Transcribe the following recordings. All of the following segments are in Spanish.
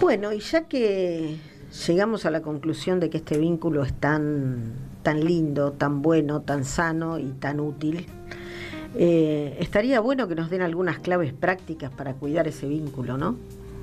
Bueno, y ya que llegamos a la conclusión de que este vínculo es tan lindo, tan bueno, tan sano y tan útil, estaría bueno que nos den algunas claves prácticas para cuidar ese vínculo, ¿no?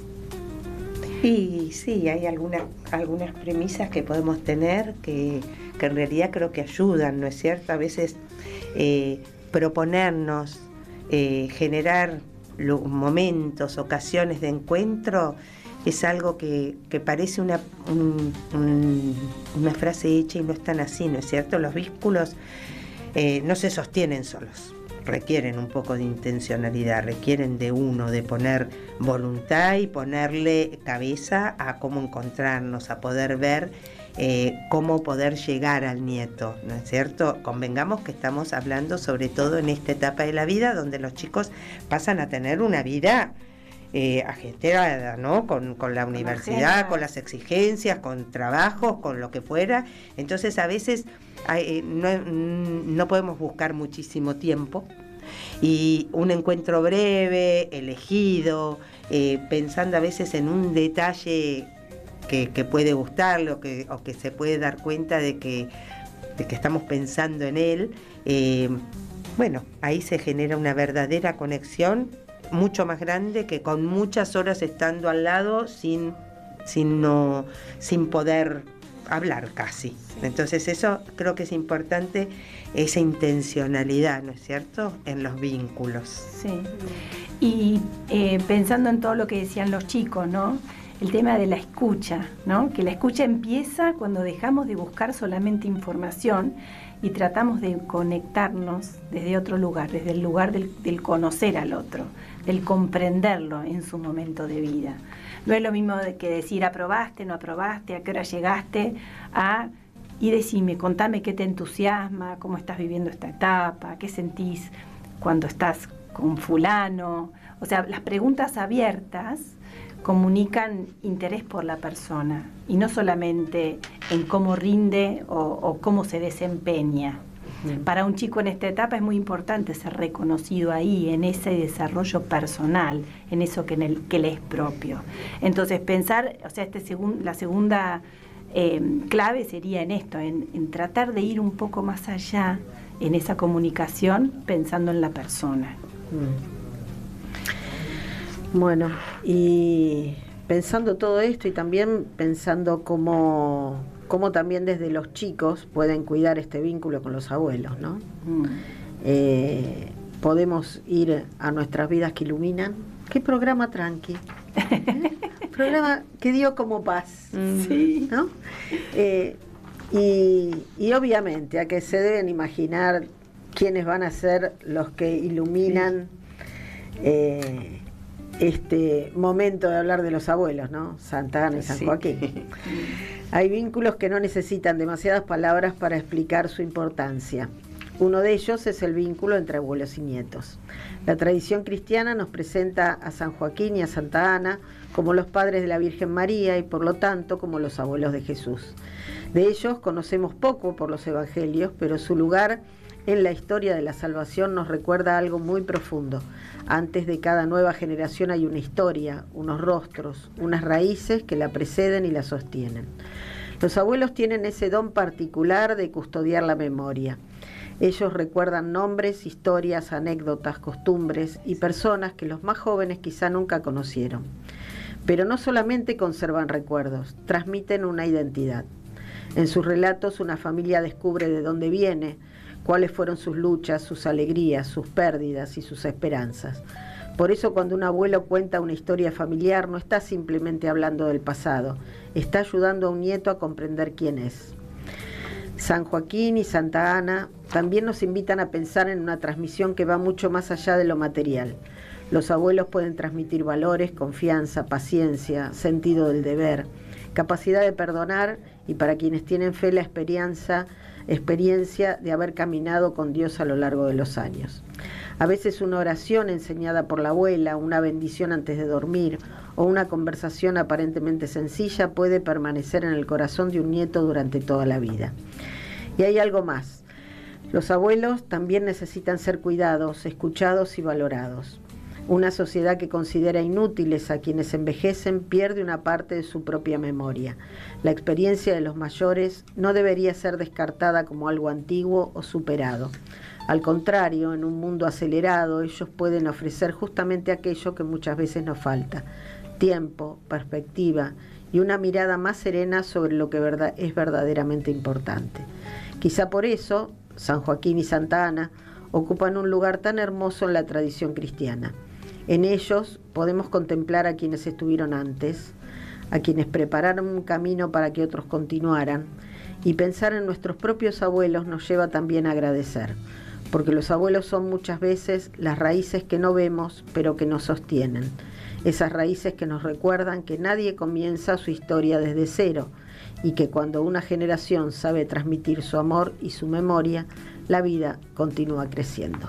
Y sí, hay algunas premisas que podemos tener que en realidad creo que ayudan, ¿no es cierto? A veces proponernos, generar momentos, ocasiones de encuentro, es algo que parece una frase hecha y no es tan así, ¿no es cierto? Los vínculos no se sostienen solos, requieren un poco de intencionalidad, requieren de uno, de poner voluntad y ponerle cabeza a cómo encontrarnos, a poder ver cómo poder llegar al nieto, ¿no es cierto? Convengamos que estamos hablando sobre todo en esta etapa de la vida donde los chicos pasan a tener una vida ajetreada, ¿no? Con la universidad, con las exigencias, con trabajos, con lo que fuera. Entonces a veces no podemos buscar muchísimo tiempo y un encuentro breve, elegido, pensando a veces en un detalle que puede gustarle o que se puede dar cuenta de que estamos pensando en él, bueno, ahí se genera una verdadera conexión mucho más grande que con muchas horas estando al lado sin poder hablar casi. Entonces eso creo que es importante, esa intencionalidad, ¿no es cierto?, en los vínculos. Sí. Y pensando en todo lo que decían los chicos, ¿no?, el tema de la escucha, ¿no?, que la escucha empieza cuando dejamos de buscar solamente información y tratamos de conectarnos desde otro lugar, desde el lugar del conocer al otro, del comprenderlo en su momento de vida. No es lo mismo que decir aprobaste, no aprobaste, a qué hora llegaste, y decime, contame qué te entusiasma, cómo estás viviendo esta etapa, qué sentís cuando estás con fulano. O sea, las preguntas abiertas comunican interés por la persona y no solamente en cómo rinde o cómo se desempeña. Para un chico en esta etapa es muy importante ser reconocido ahí, en ese desarrollo personal, en eso que le es propio. Entonces pensar, o sea, la segunda clave sería en esto, en tratar de ir un poco más allá en esa comunicación pensando en la persona. Bueno, y pensando todo esto y también pensando cómo también desde los chicos pueden cuidar este vínculo con los abuelos, ¿no? Podemos ir a Nuestras Vidas que Iluminan. Qué programa tranqui. Programa que dio como paz. Sí. ¿No? Y obviamente a que se deben imaginar quiénes van a ser los que iluminan este momento de hablar de los abuelos, ¿no? Santa Ana y San Joaquín. Hay vínculos que no necesitan demasiadas palabras para explicar su importancia. Uno de ellos es el vínculo entre abuelos y nietos. La tradición cristiana nos presenta a San Joaquín y a Santa Ana como los padres de la Virgen María y por lo tanto como los abuelos de Jesús. De ellos conocemos poco por los evangelios, pero su lugar en la historia de la salvación nos recuerda algo muy profundo. Antes de cada nueva generación hay una historia, unos rostros, unas raíces que la preceden y la sostienen. Los abuelos tienen ese don particular de custodiar la memoria. Ellos recuerdan nombres, historias, anécdotas, costumbres y personas que los más jóvenes quizá nunca conocieron. Pero no solamente conservan recuerdos, transmiten una identidad. En sus relatos una familia descubre de dónde viene, cuáles fueron sus luchas, sus alegrías, sus pérdidas y sus esperanzas. Por eso cuando un abuelo cuenta una historia familiar no está simplemente hablando del pasado, está ayudando a un nieto a comprender quién es. San Joaquín y Santa Ana también nos invitan a pensar en una transmisión que va mucho más allá de lo material. Los abuelos pueden transmitir valores, confianza, paciencia, sentido del deber, capacidad de perdonar y para quienes tienen fe la experiencia de haber caminado con Dios a lo largo de los años. A veces una oración enseñada por la abuela, una bendición antes de dormir o una conversación aparentemente sencilla puede permanecer en el corazón de un nieto durante toda la vida. Y hay algo más. Los abuelos también necesitan ser cuidados, escuchados y valorados. Una sociedad que considera inútiles a quienes envejecen pierde una parte de su propia memoria. La experiencia de los mayores no debería ser descartada como algo antiguo o superado. Al contrario, en un mundo acelerado, ellos pueden ofrecer justamente aquello que muchas veces nos falta: tiempo, perspectiva y una mirada más serena sobre lo que es verdaderamente importante. Quizá por eso, San Joaquín y Santa Ana ocupan un lugar tan hermoso en la tradición cristiana. En ellos podemos contemplar a quienes estuvieron antes, a quienes prepararon un camino para que otros continuaran, y pensar en nuestros propios abuelos nos lleva también a agradecer, porque los abuelos son muchas veces las raíces que no vemos, pero que nos sostienen. Esas raíces que nos recuerdan que nadie comienza su historia desde cero, y que cuando una generación sabe transmitir su amor y su memoria, la vida continúa creciendo.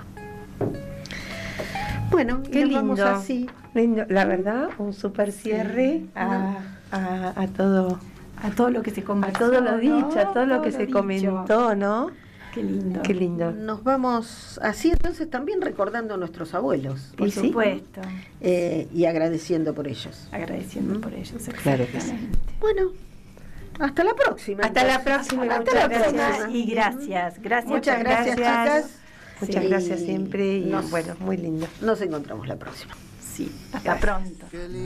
Bueno, qué lindo, vamos así. Lindo, la verdad, un super cierre a todo. A todo lo que se conversó, a todo lo dicho, ¿no? A todo lo que se comentó, ¿no? Qué lindo. Qué lindo. Nos vamos así entonces también recordando a nuestros abuelos. Por supuesto. Y agradeciendo por ellos. Agradeciendo por ellos, claro que sí. Bueno, hasta la próxima. Hasta la próxima. Hasta la próxima. Y gracias. Muchas gracias, chicas. Muchas gracias siempre y bueno, muy lindo. Nos encontramos la próxima. Sí, hasta pronto.